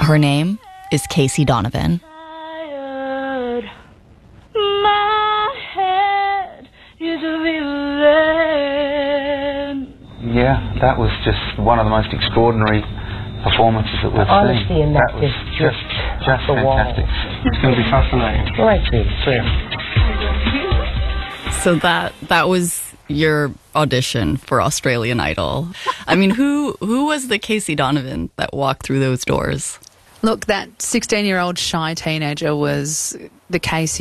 Her name is Casey Donovan. Yeah, that was just one of the most extraordinary performances that we've Honesty seen. in that is just fantastic. It's going to be fascinating. All right, see you. So that was your audition for Australian Idol. I mean, who was the Casey Donovan that walked through those doors? Look, that 16-year-old shy teenager was the Casey